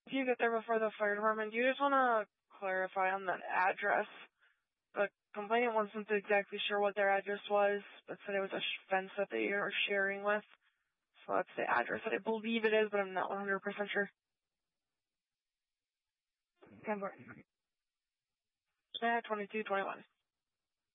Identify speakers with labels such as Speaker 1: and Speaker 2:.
Speaker 1: If you get there before the fire department, do you just want to clarify on that address? The complainant wasn't exactly sure what their address was, but said it was a fence that they are sharing with. So that's the address that I believe it is, but I'm not 100% sure. 2221.